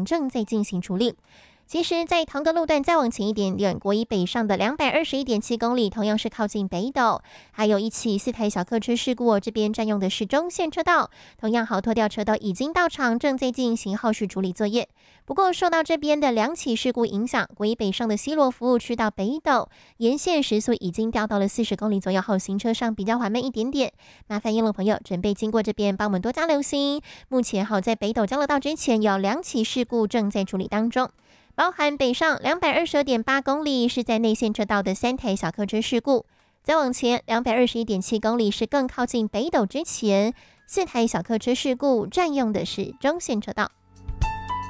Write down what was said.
正在进行处理。其实在同个路段再往前一点点，国一北上的221.7公里同样是靠近北斗，还有一起4台小客车事故，这边占用的是中线车道，同样好拖吊车道已经到场，正在进行后续处理作业。不过受到这边的2起事故影响，国一北上的西螺服务区到北斗沿线时速已经掉到了40公里左右后，行车上比较缓慢一点点，麻烦沿路朋友准备经过这边帮我们多加留心。目前好在北斗交流道之前有2起事故正在处理当中，包含北上222.8公里是在内线车道的3台小客车事故，再往前221.7公里是更靠近北斗之前4台小客车事故，占用的是中线车道。